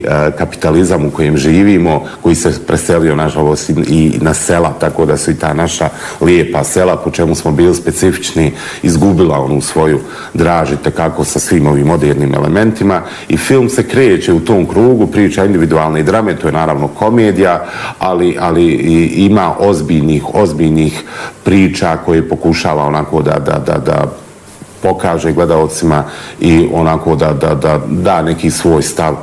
kapitalizam u kojem živimo, koji se preselio nažalost i na sela, tako da su i ta naša lijepa sela, po čemu smo bili specifični, izgubila onu svoju draž kako sa svim ovim modernim elementima i film se kreće u tom krugu, priča individualne drame, to je naravno komedija, ali ima ozbiljnih priča koje pokušava onako da pokaže gledalcima i onako da neki svoj stav.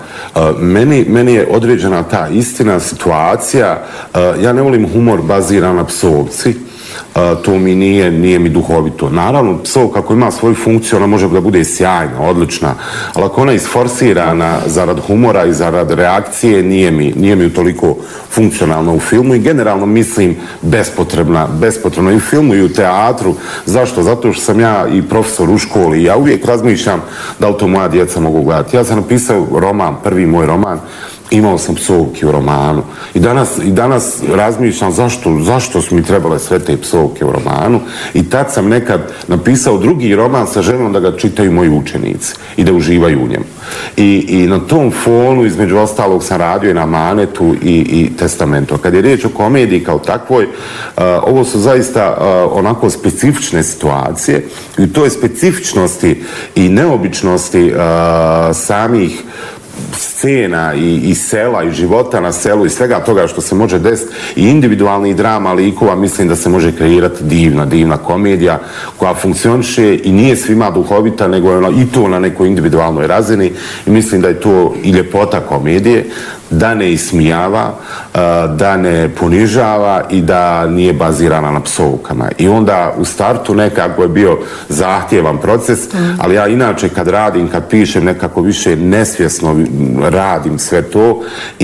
Meni je određena ta istina, situacija, ja ne volim humor baziran na psovci, to mi nije mi duhovito. Naravno, psovka ako ima svoju funkciju, ona može da bude sjajna, odlična, ali ako ona je isforsirana zarad humora i zarad reakcije, nije mi toliko funkcionalno u filmu i generalno mislim bespotrebno i u filmu i u teatru. Zašto? Zato što sam ja i profesor u školi i ja uvijek razmišljam da li to moja djeca mogu gledati. Ja sam napisao roman, prvi moj roman, imao sam psovke u romanu i danas razmišljam zašto su mi trebale sve te psovke u romanu i tad sam nekad napisao drugi roman sa željom da ga čitaju moji učenici i da uživaju u njemu. I na tom fonu, između ostalog, sam radio i na Manetu i Testamentu. Kad je riječ o komediji kao takvoj, ovo su zaista onako specifične situacije i u toj specifičnosti i neobičnosti samih scena i sela i života na selu i svega toga što se može desiti i individualnih drama likova, mislim da se može kreirati divna komedija koja funkcioniše i nije svima duhovita, nego je i to na nekoj individualnoj razini i mislim da je to i ljepota komedije, da ne ismijava, da ne ponižava i da nije bazirana na psovkama. I onda u startu nekako je bio zahtjevan proces, ali ja inače kad radim, kad pišem, nekako više nesvjesno radim sve to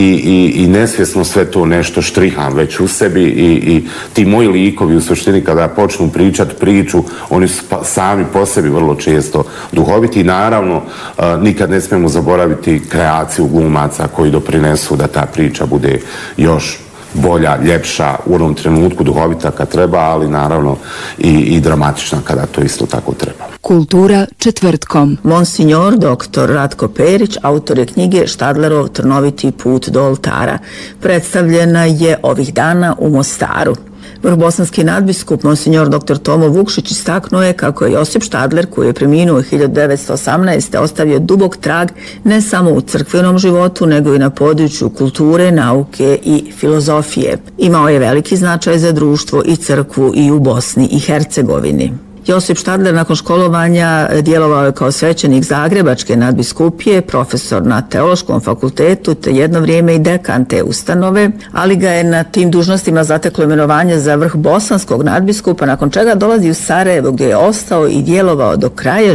i nesvjesno sve to nešto štriham već u sebi i ti moji likovi u suštini kada počnu pričati priču, oni su sami po sebi vrlo često duhoviti i naravno nikad ne smijemo zaboraviti kreaciju glumaca koji doprinesu da ta priča bude još bolja, ljepša, u onom trenutku duhovita kad treba, ali naravno i dramatična kada to isto tako treba. Kultura četvrtkom. Monsignor dr. Ratko Perić, autor je knjige Štadlerov trnoviti put do oltara. Predstavljena je ovih dana u Mostaru. Vrhbosanski nadbiskup Monsignor dr. Tomo Vukšić istaknuo je kako je Josip Štadler, koji je preminuo 1918. ostavio dubok trag ne samo u crkvenom životu, nego i na području kulture, nauke i filozofije. Imao je veliki značaj za društvo i crkvu i u Bosni i Hercegovini. Josip Štadler nakon školovanja djelovao je kao svećenik Zagrebačke nadbiskupije, profesor na Teološkom fakultetu te jedno vrijeme i dekan te ustanove, ali ga je na tim dužnostima zateklo imenovanje za vrh bosanskog nadbiskupa, nakon čega dolazi u Sarajevo gdje je ostao i djelovao do kraja